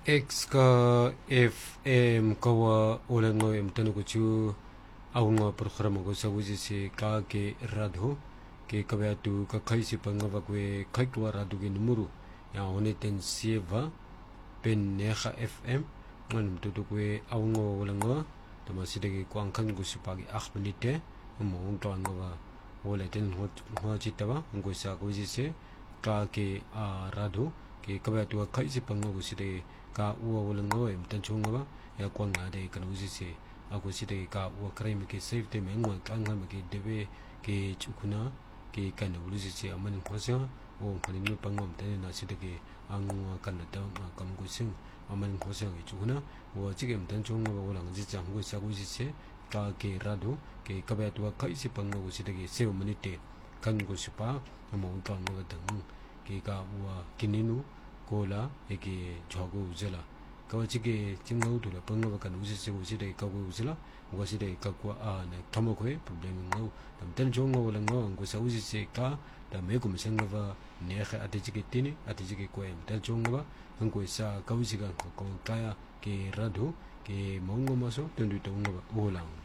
X ka FM kawa olango emtanu kuchu aunga programa ko sa wuji se ka ke radho ke kabatu ka khaisi panga bakwe khaitwa radho ke numuru ya oneten sieva pen neha FM ngan tutu kwe aunga olango tamaside ke kwangkan ko sipagi 8 minute mo ungto anga oleten ho chitawa ngo sa ko wuji se ka ke radho ke kabatu ka khaisi panga ko side ka uwa walango em tanchunga ba ya kwanga de kana usi se ako side ka uwa crime ke safety mengwa kanga ke debe ke chukuna ke kana usi se aman khosa o khani no pangom tane na side ke angwa kana ta kam ko sing aman khosa ke chukuna o chige em tanchunga ba walang ji chang go sa usi se ka ke rado ke kabe to ka isi pangwa ko side ke 7 minute kan go sipa mo utang no dang ke ka uwa kininu kola eke jogo uzela kawachike chimnau dula pangwa kan usise uside kago uzela waside kakwa na tamokwe problem ngau tamten jongo wala ngau ngo sa usise ka da meko msenga nehe atijike tini atijike kwem tel jongo ba ngo sa kawisiga ko kaya ke rado ke mongo maso tendu tongo ba olang